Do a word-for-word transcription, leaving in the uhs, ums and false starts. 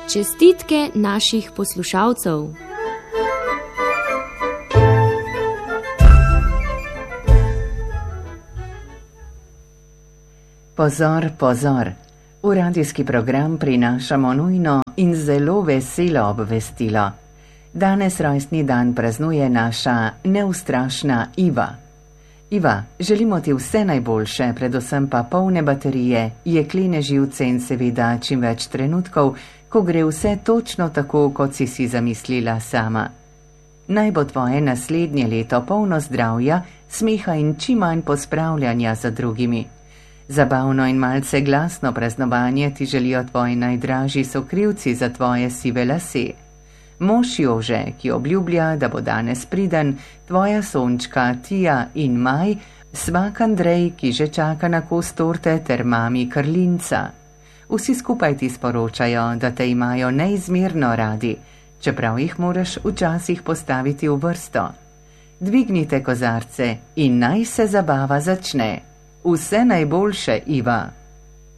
Čestitke naših poslušalcev. Pozor, pozor! V radijski program prinašamo nujno in zelo veselo obvestilo. Danes rojstni dan praznuje naša neustrašna Iva. Iva, želimo ti vse najboljše, predvsem pa polne baterije, jeklene živce in seveda čim več trenutkov, ko gre vse točno tako, kot si si zamislila sama. Naj bo tvoje naslednje leto polno zdravja, smeha in čim manj pospravljanja za drugimi. Zabavno in malce glasno praznovanje ti želijo tvoji najdražji sokrivci za tvoje sive lase. Mož Jože, ki obljublja, da bo danes priden, tvoja sončka Tija in Maj, svak Andrej, ki že čaka na kos torte, ter mami Karlinca. Vsi skupaj ti sporočajo, da te imajo neizmerno radi, čeprav jih moraš včasih postaviti v vrsto. Dvignite kozarce in naj se zabava začne. Vse najboljše, Iva.